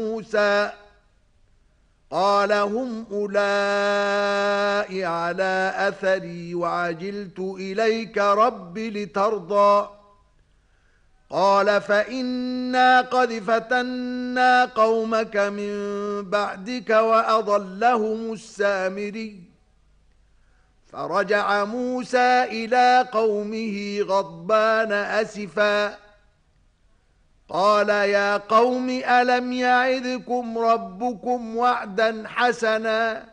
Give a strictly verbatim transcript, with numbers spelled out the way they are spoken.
موسى قال هم أولئك على أثري وعجلت إليك رب لترضى قال فإنا قد فتنا قومك من بعدك وأضلهم السامري فرجع موسى إلى قومه غضبان أسفا قال يا قوم ألم يعدكم ربكم وعدا حسنا